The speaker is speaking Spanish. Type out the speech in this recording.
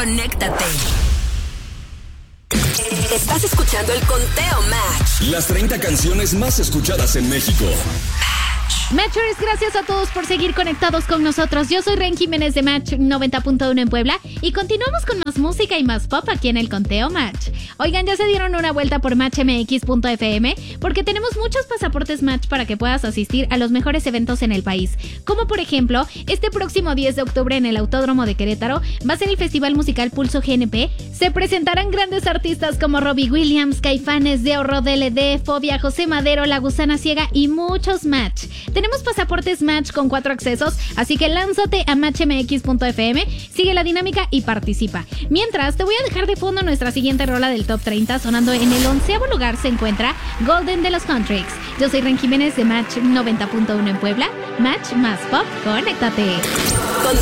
conéctate. Estás escuchando el Conteo Match. Las 30 canciones más escuchadas en México. Matchers, gracias a todos por seguir conectados con nosotros. Yo soy Ren Jiménez de Match 90.1 en Puebla y continuamos con más música y más pop aquí en el Conteo Match. Oigan, ya se dieron una vuelta por matchmx.fm porque tenemos muchos pasaportes Match para que puedas asistir a los mejores eventos en el país. Como por ejemplo, este próximo 10 de octubre en el Autódromo de Querétaro va a ser el festival musical Pulso GNP. Se presentarán grandes artistas como Robbie Williams, Caifanes, Deo DLD, Fobia, José Madero, La Gusana Ciega y muchos Match. Tenemos pasaportes Match con 4 accesos, así que lánzate a matchmx.fm, sigue la dinámica y participa. Mientras, te voy a dejar de fondo nuestra siguiente rola del Top 30, sonando en el 11º lugar se encuentra Golden de los Contrix. Yo soy Ren Jiménez de Match 90.1 en Puebla. Match más pop, conéctate.